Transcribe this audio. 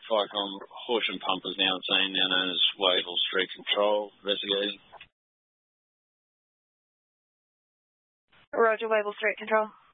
Ficom Horsham Pumpers, now known as Wavell Street Control, investigating. Roger, Wavell Street Control.